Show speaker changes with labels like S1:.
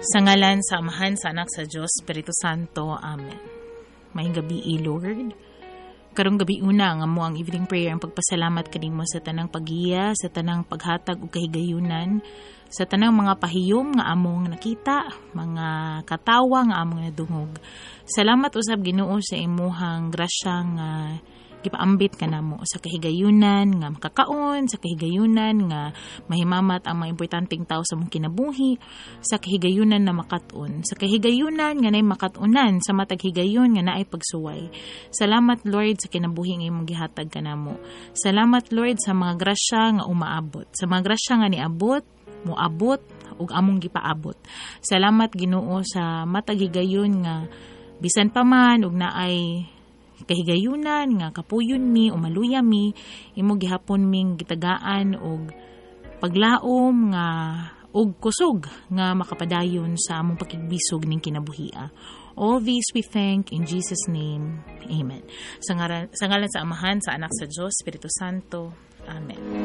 S1: Sa ngalan, sa Amahan, sa Anak, sa Diyos, Espiritu Santo. Amen. Maayong gabi, Lord. Karong gabi una, nga mo ang evening prayer, ang pagpasalamat kanimo sa tanang paghiya, sa tanang paghatag o kahigayunan, sa tanang mga pahiyom nga among nakita, mga katawa nga among nadungog. Salamat usab Ginoo sa imuhang grasya nga gipaambit ka namo sa kahigayunan nga makakaon, sa kahigayunan nga mahimamat ang mga importanteng tao sa mong kinabuhi, sa kahigayunan na makatun, sa kahigayunan nga naay makatunan, sa matag higayon nga naay pagsuway. Salamat Lord sa kinabuhi nga imong gihatag kanamo. Salamat Lord sa mga grasya nga umaabot, sa mga grasya nga niabot, moabot ug among gipaabot. Salamat Ginoo sa matag higayon nga bisan pa man ug naay kahigayunan nga kapuyon mi o maluya mi, imo gihapon ming gitagaan og paglaom nga og kusog nga makapadayon sa among pakigbisog ning kinabuhia. All these we thank in Jesus' name. Amen. Sa ngalan sa Amahan, sa Anak, sa Diyos, Espiritu Santo. Amen.